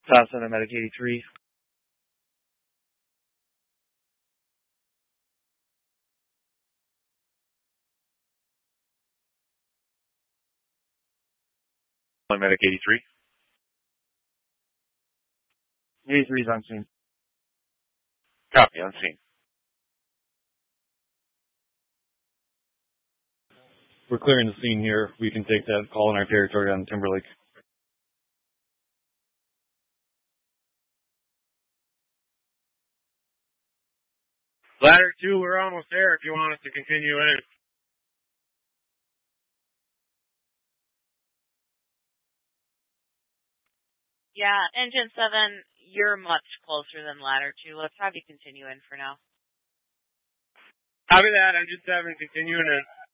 South Center Medic 83. Medic 83. 83 is on scene. Copy, on scene. We're clearing the scene here. We can take that call in our territory on Timberlake. Ladder 2, we're almost there if you want us to continue in. Yeah, Engine 7, you're much closer than Ladder 2. Let's have you continue in for now. Copy that, Engine 7, continuing in.